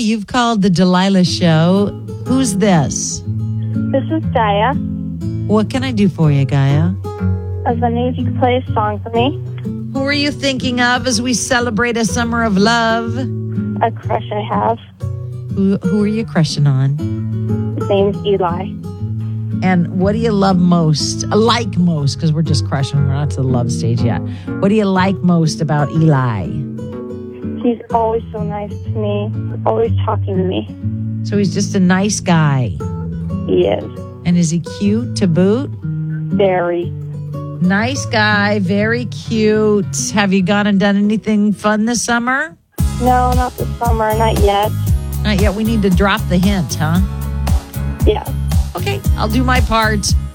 you've called the Delilah Show. Who's this? This is Gaia. What can I do for you, Gaia? I was wondering if you could play a song for me. Who are you thinking of as we celebrate a summer of love? A crush I have. Who are you crushing on? His name's Eli. And what do you love most? Like most, because we're just crushing. We're not to the love stage yet. What do you like most about Eli? He's always so nice to me. Always talking to me. So he's just a nice guy. He is. And is he cute to boot? Very. Nice guy, very cute. Have you gone and done anything fun this summer? No, not this summer. Not yet. Not yet. We need to drop the hint, huh? Yeah. Okay, I'll do my part.